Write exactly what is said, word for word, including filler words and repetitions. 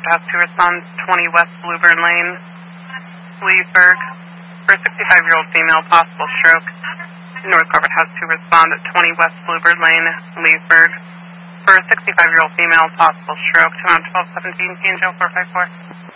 Crawford has to respond, twenty West Bluebird Lane, Leesburg. For a sixty-five-year-old female, possible stroke. North Crawford has to respond at twenty West Bluebird Lane, Leesburg. For a sixty-five-year-old female, possible stroke, two twelve seventeen, P and J four five four.